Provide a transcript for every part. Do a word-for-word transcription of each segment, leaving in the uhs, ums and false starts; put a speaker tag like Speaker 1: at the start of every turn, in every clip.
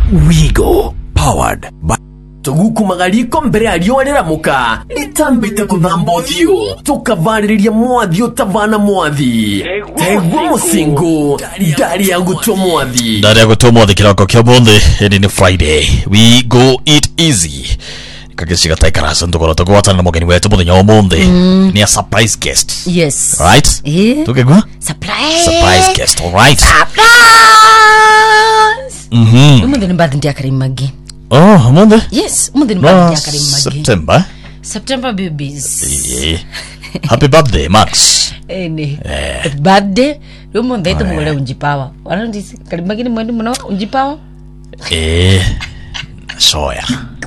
Speaker 1: Wigo powered by Tuguku magaliko mbere aliyo aliramuka litambite kuthambothio tukavaririria mwathio tavana mwathi tegwa musingo ndari ya gutwa mwathi
Speaker 2: ndari ya gutwa mwathi kiroko kya bonde eni ni Friday we go eat easy kakishika taikarasa ndokoro tugwatana na mugeni wetu muthenya wa monde mm. ni a surprise guest.
Speaker 3: Yes,
Speaker 2: right,
Speaker 3: yeah.
Speaker 2: Tukegwa
Speaker 3: surprise
Speaker 2: surprise guest. All right,
Speaker 3: surprise.
Speaker 2: mhm
Speaker 3: Umundi ni birthday ya Karim Magi.
Speaker 2: Oh, monde?
Speaker 3: Yes, umundi ni birthday ya Karim Magi.
Speaker 2: September.
Speaker 3: September babies.
Speaker 2: Yeah. Happy birthday, Max.
Speaker 3: Ene. Eh. Birthday. Umundi ito mwele unjipawa. Wana ndisi Karim Magi ni mwende mwana unjipawa?
Speaker 2: Eh. Soya.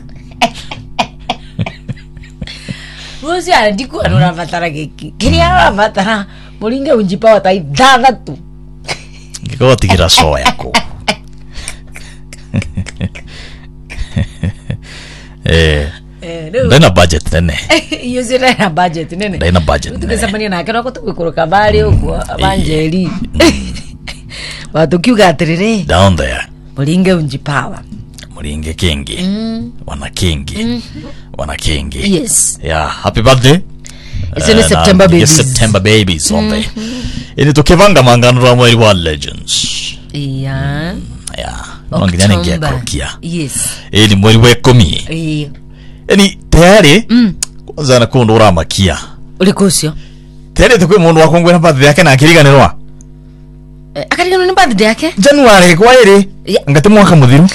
Speaker 3: Rosi andiku anura vatara keki. Kiri ara vatara. Mulinge unjipawa tai dada tu.
Speaker 2: Ngiko tigira soya ko. Eh. Ndena budget nene.
Speaker 3: Iyo zira na budget nene.
Speaker 2: Ndena budget.
Speaker 3: Tukesambania na kero ko tukikuruka bali uko abanjeri. Watu kiuga atirire.
Speaker 2: Down there.
Speaker 3: Mulinge unjipawa.
Speaker 2: Mulinge kingi. Mm. Wana kingi. Mm. Wana kingi.
Speaker 3: Yes.
Speaker 2: Yeah, happy birthday.
Speaker 3: It's in uh, September babies.
Speaker 2: Yes, September babies on there. Ini tukivanga mangano ra mweri wa legends.
Speaker 3: Yeah.
Speaker 2: Yeah. Manganya ningia krokia.
Speaker 3: Yes.
Speaker 2: Ini mweri wa kumi.
Speaker 3: Eh.
Speaker 2: Ini tayari
Speaker 3: Mm.
Speaker 2: kwanza na kundura makia.
Speaker 3: Ulikusio.
Speaker 2: Tayari tukwe mundu wakongwe na birthday yake na akiriganirwa.
Speaker 3: Eh, akariganirwa ni birthday yake?
Speaker 2: January kwa iri. Yeah. Ngati mwaka muthiru.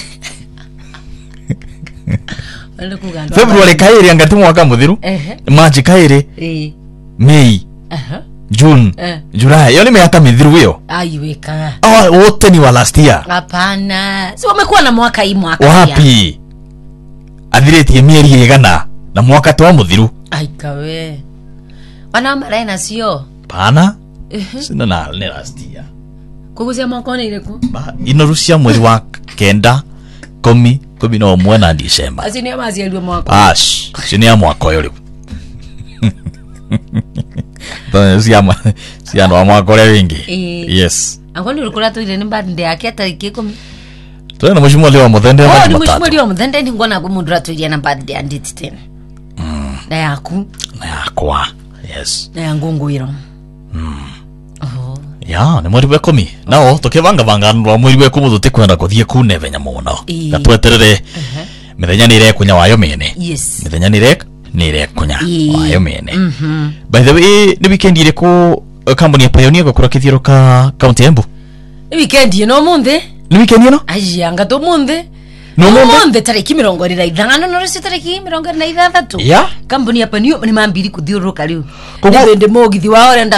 Speaker 2: February kairi angati mwaka muthiru.
Speaker 3: Eh.
Speaker 2: March kairi.
Speaker 3: Eh.
Speaker 2: May.
Speaker 3: Aha.
Speaker 2: June.
Speaker 3: Eh.
Speaker 2: July. Yo ni miaka mithiru hiyo.
Speaker 3: Aiweka.
Speaker 2: Ah, wote ni wa last year.
Speaker 3: Hapana. Si wamekuwa na mwaka hii mwaka.
Speaker 2: Wapi? Athireti mieri igana na mwaka twa muthiru.
Speaker 3: Aikawe. Wana marena sio.
Speaker 2: Pana? Eh. Sina na ni last year.
Speaker 3: Kuguzia mwaka ni ile ku.
Speaker 2: Ba inorusia mwezi wa kenda, kumi, kumi na umwe na December.
Speaker 3: Asini ya mazi yaliyo mwaka.
Speaker 2: Ash, sini ya mwaka yole. Tana siama siano wa mwaka yole wingi. Yes.
Speaker 3: Angoni ulikula tu ile ni birthday yake tariki kumi.
Speaker 2: Tuna mshimo leo muthende
Speaker 3: wa matatu. Oh, mshimo leo muthende ndi ngona kumundura tu ile na birthday anditi tena. Mm. Na yaku.
Speaker 2: Na yakwa. Yes.
Speaker 3: Na yangungu iro.
Speaker 2: Mm. Oh. Ya, ni mweri wa kumi. Nao tukivanga vanga nwa mweri wa kumi tutikwenda kuthie kunevenya muno. Gatweterere. Mithenya ni ire kunya wayo mene.
Speaker 3: Yes.
Speaker 2: Mithenya ni ire ni ire kunya wayo mene.
Speaker 3: Mhm.
Speaker 2: By the way, ni weekend ile ku company ya Pioneer gukura kithiro ka county Embu.
Speaker 3: Ni weekend no munde.
Speaker 2: Ni weekend no?
Speaker 3: Aji anga to munde.
Speaker 2: No
Speaker 3: munde tariki mirongo iri na ithano no risi tariki mirongo iri na ithathatu.
Speaker 2: Ya.
Speaker 3: Company ya Pioneer ni mambiri kuthiuruka riu. Ndende mogithi wa orenda.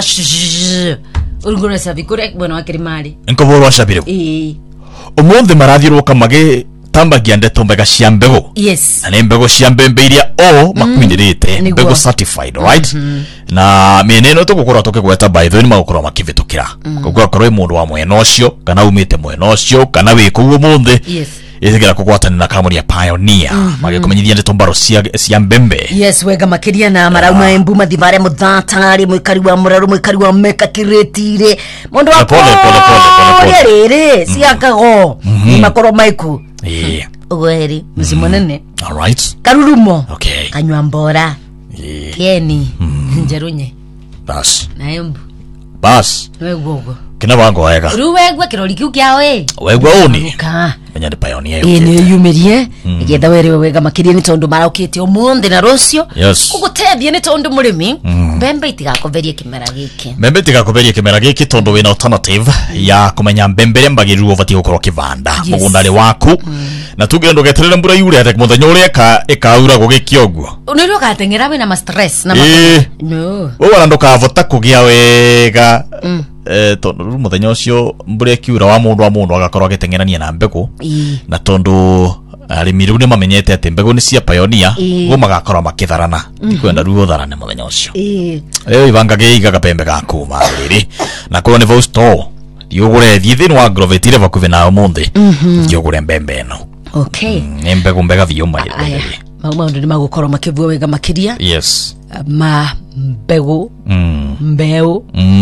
Speaker 3: Urugura sabi kure bwana wakiri mali.
Speaker 2: Nkoboro ashabire.
Speaker 3: Eh.
Speaker 2: Omonde marathiruka mage tambagia ndeto mbega cia mbego.
Speaker 3: Yes.
Speaker 2: Na mbego cia mbembe iria o makwindirite
Speaker 3: mm.
Speaker 2: mbego certified, right? Mm -hmm. Na meneno tukukora tukigweta by the way magukora makivitukira. Mm. Kugwa korwe mundu wa mwena ucio kana umite mwena ucio kana wikuo munde.
Speaker 3: Yes.
Speaker 2: Izigira kugwatana na kamuri ya Pioneer. Mm -hmm. Magikumenyithia ndeto mbaro cia cia mbembe.
Speaker 3: Yes, wega makiria na marauma Embu mathivare muthatari mwikari wa muraru mwikari wa meka kiretire. Mundu wa
Speaker 2: pole pole pole
Speaker 3: pole. Rere siakago. Ni makoro maiku.
Speaker 2: Eh.
Speaker 3: Ugweri mzimo nene.
Speaker 2: All right.
Speaker 3: Karurumo.
Speaker 2: Okay.
Speaker 3: Kanywa mbora.
Speaker 2: Yeah.
Speaker 3: Kieni. Njerunye.
Speaker 2: Bas.
Speaker 3: Na Embu.
Speaker 2: Bas.
Speaker 3: Wegogo.
Speaker 2: Kina bango wega.
Speaker 3: Ruwegwe kirori kiu kiawe.
Speaker 2: Wegwa oni.
Speaker 3: Ka.
Speaker 2: Menya ni Pioneer.
Speaker 3: Ene yumirie. Igetha were wega makiria ni tondu maraukite omunde na rocio.
Speaker 2: Yes.
Speaker 3: Kugutethia ni tondu murimi. Mbembe itigakoverie kimera giki.
Speaker 2: Mbembe itigakoverie kimera giki tondu wina alternative ya kumenya mbembe mbagiriru obati gukorwo kivanda mugundari waku. Na tugendo geterera mbura yure ate muthenya uria ka ikaura gugikio oguo.
Speaker 3: Unero gatengera wina ma stress na
Speaker 2: ma.
Speaker 3: No.
Speaker 2: Wewe ndo kavota kugia wega. Eh tondu muthenya ucio mbura ikiura wa mundu wa mundu agakorwo agitengerania na mbegu. Na tondu arimiru ni mamenyete ati mbegu ni cia Pioneer go magakorwo makitharana ndikwenda ruo tharane muthenya ucio. Eh. Eh ibanga geiga kapembe gaku mariri. Na ko ni vosto. Diogure thithini wa grovetire vakuve na omonde. Diogure mbembe no.
Speaker 3: Okay.
Speaker 2: Ni mbegu mbega vioma ile.
Speaker 3: Mauma ndo ni magukorwo makivua wega makiria.
Speaker 2: Yes.
Speaker 3: Ma mbegu.
Speaker 2: Mm.
Speaker 3: Mbeu.
Speaker 2: Mm.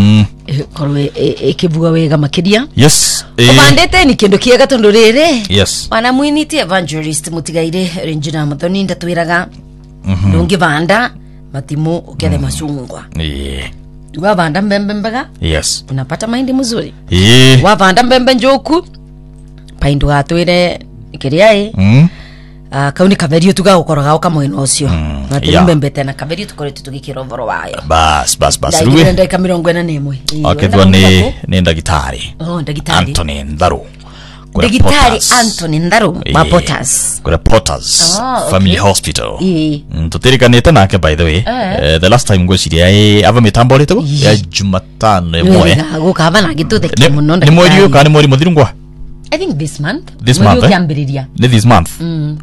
Speaker 3: korwe ekivuga wega makiria.
Speaker 2: Yes.
Speaker 3: Obandete ni kendo kiega tondo rere.
Speaker 2: Yes.
Speaker 3: Wana mwiniti evangelist mutigaire Regina Muthoni ndatwiraga. Mhm. Ndungi banda matimu ukethe masungwa.
Speaker 2: Yeah.
Speaker 3: Wa banda mbembe mbaga?
Speaker 2: Yes.
Speaker 3: Unapata mahindi mzuri.
Speaker 2: Yeah.
Speaker 3: Wa banda mbembe njoku. Paindu gatwire ikiriae.
Speaker 2: Mhm.
Speaker 3: Ah, kauni kaberio tuga ukoroga ukamweno ocio.
Speaker 2: Mm,
Speaker 3: Nati
Speaker 2: yeah.
Speaker 3: mbembe tena kaberio tukorete tugikira ovoro wayo.
Speaker 2: Bas bas bas.
Speaker 3: Ruwe ndeka mirongo ina nemwe.
Speaker 2: Okay, thwa ni ni ndagitari.
Speaker 3: Oh, ndagitari.
Speaker 2: Anthony Ndaru.
Speaker 3: Ndagitari Anthony Ndaru wa Potters.
Speaker 2: Kwa Potters
Speaker 3: Oh,
Speaker 2: Family
Speaker 3: okay.
Speaker 2: Hospital.
Speaker 3: Eh.
Speaker 2: Mm, tutirikanite nake by the way.
Speaker 3: Eh.
Speaker 2: Uh, the last time ngociria ai ava mitambo rito ya Jumatano emwe.
Speaker 3: Gukaba na gituthe kimuno
Speaker 2: Ni mweri yo kana mweri muthirungwa?
Speaker 3: I think this month.
Speaker 2: This month.
Speaker 3: Kiambiriria.
Speaker 2: Ni this month.
Speaker 3: Mm.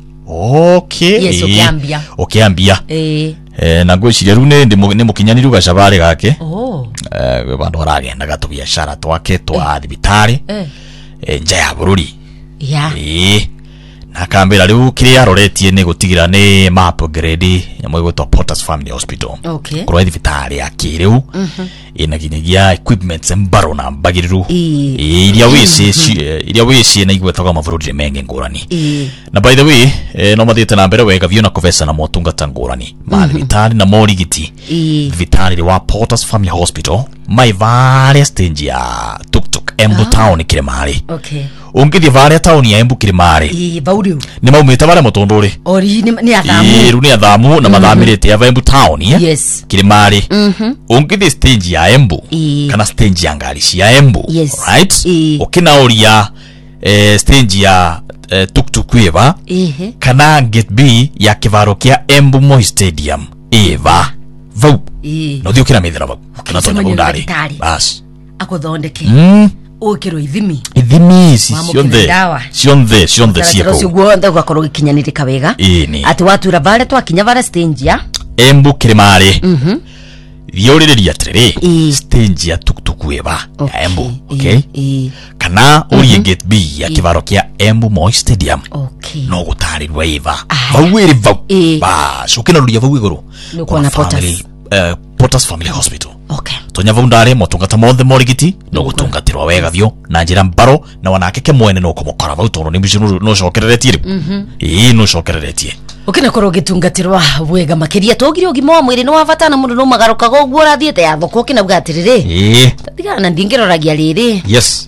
Speaker 2: Okay.
Speaker 3: Yes, okiambia.
Speaker 2: Okiambia.
Speaker 3: Eh.
Speaker 2: Eh, na ngociria rune ndi mukinyaniru gacabare gake.
Speaker 3: Oh.
Speaker 2: Eh, bandu aragenda gatu biashara twake twa thibitari.
Speaker 3: Eh.
Speaker 2: Eh, nja ya bururi.
Speaker 3: Yeah.
Speaker 2: Eh. Na kambira riu kiria aroretie ni gutigira ni map grade nyamwe gwetwa Potters Family Hospital.
Speaker 3: Okay.
Speaker 2: Kurwa thibitari ya kiriu. Mhm. Ina ginyagia equipments mbaro na mbagiriru.
Speaker 3: Eh.
Speaker 2: Iria wisi iria wisi na igwetwa mavururi menge ngurani.
Speaker 3: Eh.
Speaker 2: Na by the way, eh, no mathiete na mbere wega vyo na kuvesa na motungata ngurani. Ma thibitari na morigiti.
Speaker 3: Eh.
Speaker 2: Thibitari wa Potters Family Hospital. Mai vare stage ya Tuktuk Embu Town Kirimari.
Speaker 3: Okay.
Speaker 2: Ungithi vare town ya Embu Kirimari.
Speaker 3: Eh, bauriu.
Speaker 2: Ni maumite vare motondore.
Speaker 3: Ori ni ni athamu.
Speaker 2: Eh, ru ni athamu na mathamirite ya Embu Town ya.
Speaker 3: Yes.
Speaker 2: Kirimari.
Speaker 3: Mhm.
Speaker 2: Ungithi stage ya Embu.
Speaker 3: E.
Speaker 2: Kana stage ya ngari cia Embu.
Speaker 3: Yes.
Speaker 2: Right?
Speaker 3: E.
Speaker 2: Ukinaoria eh, stage ya eh, Tuktuk Eva.
Speaker 3: Ehe.
Speaker 2: Kana gate B ya kivaro kia Embu Moi Stadium. Eva. Vau.
Speaker 3: Eh.
Speaker 2: No dio kina mithira vau. Kana tonya ndari.
Speaker 3: Ndagitari.
Speaker 2: Bas.
Speaker 3: Akuthondeke.
Speaker 2: Mm.
Speaker 3: Ukiro ithimi.
Speaker 2: Ithimi ici
Speaker 3: Wamukire
Speaker 2: cionthe.
Speaker 3: ndawa.
Speaker 2: Cionthe, cionthe cieko.
Speaker 3: Cio guothe ugakorwo gikinyanirika wega.
Speaker 2: Ini.
Speaker 3: Ati watura vale twakinya vale stage ya
Speaker 2: Embu Kirimari.
Speaker 3: Mhm.
Speaker 2: Thioririria atiriri.
Speaker 3: E.
Speaker 2: Stage ya Tuktuk Eva ya Embu. Okay.
Speaker 3: Eh.
Speaker 2: Kana urie gate B ya kivaro kia Embu Moi Stadium.
Speaker 3: Okay.
Speaker 2: No gutarirwa Eva.
Speaker 3: Aya.
Speaker 2: Vau iri vau.
Speaker 3: E.
Speaker 2: Bas, ukinaruria vau iguru.
Speaker 3: Ni kuona Potters.
Speaker 2: Eh, Potters Family Hospital.
Speaker 3: Okay.
Speaker 2: Tonya vau ndare motungata mothe morigiti no gutungatirwa wega vyo na njira mbaro na wanake ke mwene no kumukora vau tono ni mbicu no cokereretie ri. Mhm. Eh, no cokereretie.
Speaker 3: Ukina korwo gitungatirwa wega makiria togire ugima wa mwiri no wafatana mundu no magarukaga uguo rathiete ya thoko kina bwatirire.
Speaker 2: Eh.
Speaker 3: Tigana ndingiroragia riri.
Speaker 2: Yes.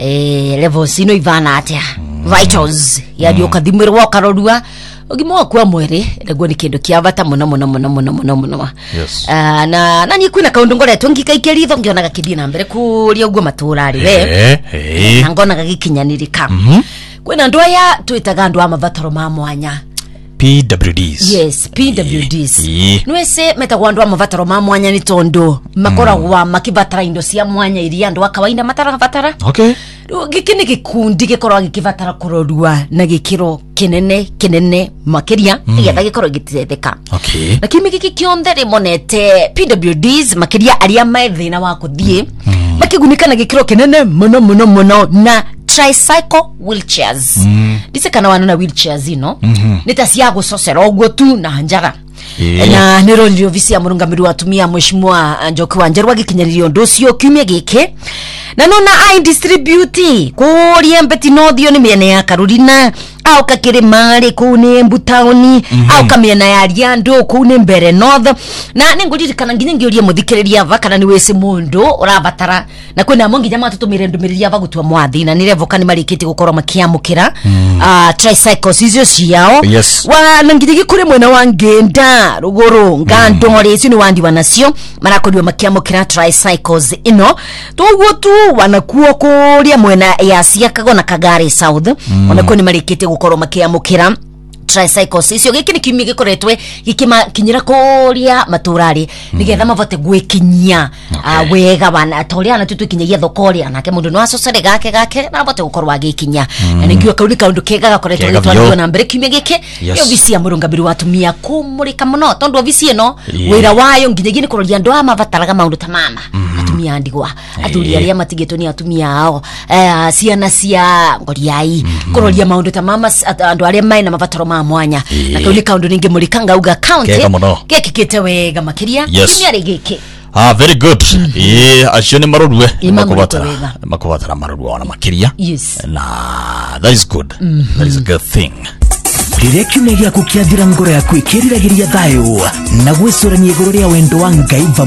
Speaker 3: Eh, levels ino ivana atia. Vitals ya dio kadhimirwa karorua ugima wa kwa mwiri niguo ni kindu kia bata muno muno muno muno muno muno.
Speaker 2: Yes.
Speaker 3: Ah, na nani kwina kaundu ngoretwo ngikaikeritho ngiona gakithie na mbere kuria uguo maturari we.
Speaker 2: Eh, eh.
Speaker 3: Na ngona gagikinyanirika.
Speaker 2: Mhm.
Speaker 3: Kwina andu aya twitaga andu a mabataro ma mwanya.
Speaker 2: P W Ds.
Speaker 3: Yes, P W Ds.
Speaker 2: Yeah.
Speaker 3: Nwese metagwa andu a mabataro ma mwanya ni tondo makoragwa makibatara indo cia mwanya iria andu a kawaida matarabatara.
Speaker 2: Okay.
Speaker 3: Giki ni gikundi gikorwa gikibatara kurorua na gikiro kinene kinene makiria igetha gikorwa gititheka.
Speaker 2: Okay.
Speaker 3: Na kimi giki kionthe rimonete P W Ds makiria aria me thina wa kuthie makigunika na gikiro kinene muno muno muno na tricycle wheelchairs. Mm. Dise kana wana na wheelchairs ino. Mm -hmm. Nita cia gucocera oguo tu na njara. Yeah. Na nero ndio visi ya murungamiru atumia mheshimiwa Njoki wa Njerwa gikinyaririo ndocio kiumia giki. Na nona I distribute kuria mbeti nothio ni miene ya Carolina au Kirimari kune Embu Town mm -hmm. au kamiena ya Riando kune mbere north na ninguririkana nginya ngioria muthikiriria va kana ni wese mundu urabatara na kwina mongi jamaa tutumire ndumiriria va gutwa mwathi na nire voka ni marikiti gukorwa makiamukira mm. uh, tricycles icio ciao.
Speaker 2: Yes.
Speaker 3: Wa nangirigi kure mwena wa Ngenda ruguru ngandore icio ni wandi wanacio marakorio makiamukira tricycles ino toguo tu wanakuo kuria mwena ya Siakago na Kagari South mm. wanakuo ni marikiti gukorwo makiamukira tricycles icio giki ni kimi gikoretwe gikima kinyira kuria maturari mm. nigetha mavote gwikinyia okay. uh, wega bana toria na tutu kinyagia thokoria nake mundu no acocere gake gake na vote gukorwa gikinya mm. na ningio kauni kaundu kega gakoretwe gitwario na mbere kimi giki yo yes. visi ya murungabiru watumia kumurika muno tondu visi ino yeah. wira wayo nginyagi ni kuroria ndo amavataraga maundu ta mama mm. atumia ndigwa athuri aria matigeto ni atumia ao eh ciana cia ngoriai mm. kuroria maundu ta mama andu aria mai na mavataro ma mwanya yeah. na kauni kaundu ningi murikanga uga county
Speaker 2: geki
Speaker 3: kite wega makiria
Speaker 2: yes.
Speaker 3: ni ari giki
Speaker 2: Ah, very good. Mm -hmm. Eh, acio ni marorwe
Speaker 3: makubatara
Speaker 2: makubatara marorwe ona makiria.
Speaker 3: Yes.
Speaker 2: Na that is good. Mm -hmm. That is a good thing.
Speaker 1: Rĩrĩa kiumia gĩaku kĩathira ngoro yaku ĩkĩriragĩria thayũ na gwĩcũrania igũrũ rĩa wendo wa Ngai